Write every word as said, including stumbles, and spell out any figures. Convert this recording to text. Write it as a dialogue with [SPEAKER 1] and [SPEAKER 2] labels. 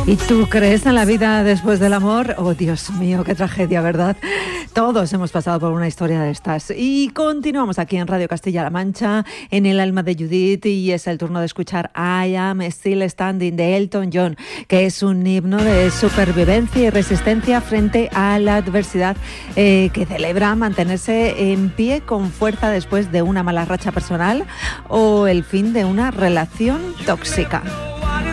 [SPEAKER 1] ¿Y tú crees en la vida después del amor? Oh, Dios mío, qué tragedia, ¿verdad? Todos hemos pasado por una historia de estas. Y continuamos aquí en Radio Castilla-La Mancha, en El alma de Judith, y es el turno de escuchar I Am Still Standing de Elton John, que es un himno de supervivencia y resistencia frente a la adversidad, eh, que celebra mantenerse en pie con fuerza después de una mala racha personal o el fin de una relación tóxica.